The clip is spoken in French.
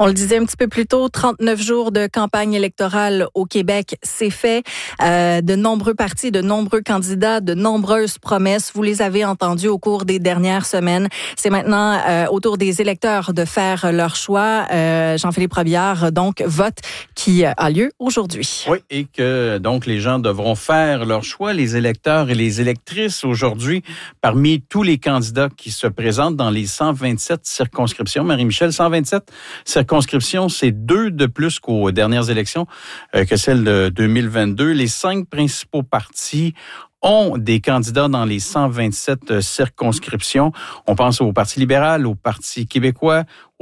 On le disait un petit peu plus tôt, 39 jours de campagne électorale au Québec, c'est fait. De nombreux partis, de nombreux candidats, de nombreuses promesses. Vous les avez entendues au cours des dernières semaines. C'est maintenant au tour des électeurs de faire leur choix. Jean-Philippe Robillard, donc, vote qui a lieu aujourd'hui. Oui, et que donc les gens devront faire leur choix, les électeurs et les électrices aujourd'hui, parmi tous les candidats qui se présentent dans les 127 circonscriptions. Marie-Michel, 127 circonscriptions, c'est 2 de plus qu'aux dernières élections, que celles de 2022. Les 5 principaux partis ont des candidats dans les 127 circonscriptions. On pense au Parti libéral, au Parti québécois,